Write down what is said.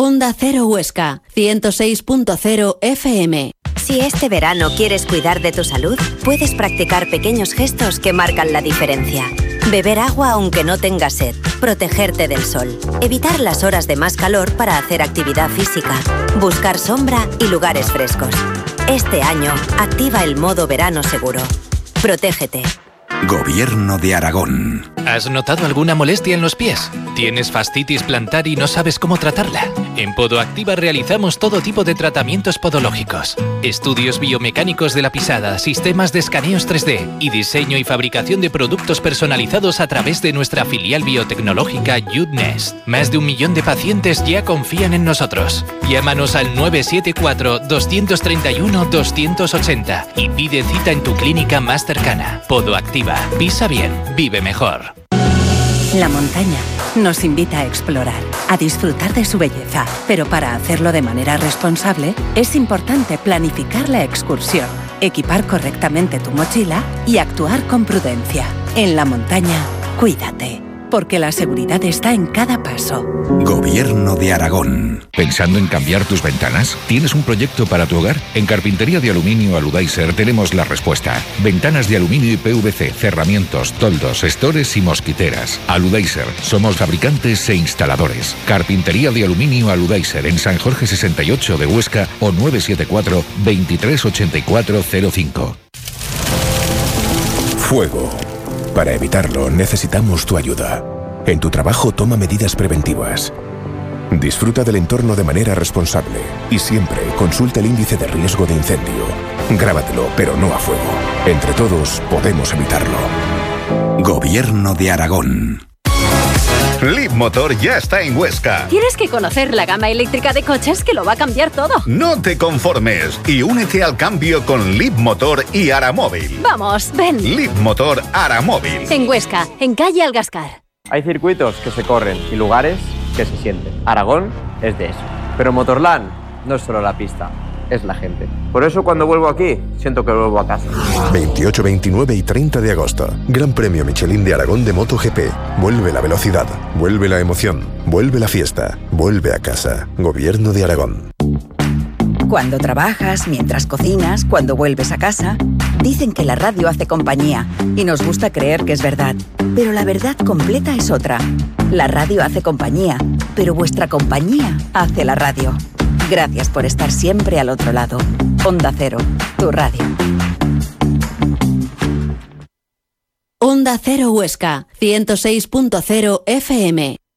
Onda Cero Huesca, 106.0 FM. Si este verano quieres cuidar de tu salud, puedes practicar pequeños gestos que marcan la diferencia. Beber agua aunque no tengas sed, protegerte del sol, evitar las horas de más calor para hacer actividad física, buscar sombra y lugares frescos. Este año, activa el modo verano seguro. Protégete. Gobierno de Aragón. ¿Has notado alguna molestia en los pies? ¿Tienes fascitis plantar y no sabes cómo tratarla? En Podoactiva realizamos todo tipo de tratamientos podológicos. Estudios biomecánicos de la pisada, sistemas de escaneos 3D y diseño y fabricación de productos personalizados a través de nuestra filial biotecnológica UDNEST. Más de 1 millón de pacientes ya confían en nosotros. Llámanos al 974-231-280 y pide cita en tu clínica más cercana. Podoactiva. Pisa bien, vive mejor. La montaña nos invita a explorar, a disfrutar de su belleza, pero para hacerlo de manera responsable es importante planificar la excursión, equipar correctamente tu mochila y actuar con prudencia. En la montaña, cuídate, porque la seguridad está en cada paso. Gobierno de Aragón. ¿Pensando en cambiar tus ventanas? ¿Tienes un proyecto para tu hogar? En Carpintería de Aluminio Aludaiser tenemos la respuesta. Ventanas de aluminio y PVC, cerramientos, toldos, estores y mosquiteras. Aludaiser, somos fabricantes e instaladores. Carpintería de Aluminio Aludaiser en San Jorge 68 de Huesca o 974 238405. Fuego. Para evitarlo necesitamos tu ayuda. En tu trabajo toma medidas preventivas. Disfruta del entorno de manera responsable y siempre consulta el índice de riesgo de incendio. Grábatelo, pero no a fuego. Entre todos podemos evitarlo. Gobierno de Aragón. Leapmotor ya está en Huesca. Tienes que conocer la gama eléctrica de coches que lo va a cambiar todo. No te conformes y únete al cambio con Leapmotor y Aramóvil. Vamos, ven. Leapmotor Aramóvil. En Huesca, en calle Algascar. Hay circuitos que se corren y lugares que se sienten. Aragón es de eso. Pero Motorland no es solo la pista, es la gente. Por eso cuando vuelvo aquí, siento que vuelvo a casa. 28, 29 y 30 de agosto. Gran Premio Michelin de Aragón de MotoGP. Vuelve la velocidad, vuelve la emoción, vuelve la fiesta, vuelve a casa. Gobierno de Aragón. Cuando trabajas, mientras cocinas, cuando vuelves a casa, dicen que la radio hace compañía y nos gusta creer que es verdad. Pero la verdad completa es otra. La radio hace compañía, pero vuestra compañía hace la radio. Gracias por estar siempre al otro lado. Onda Cero, tu radio. Onda Cero Huesca, 106.0 FM.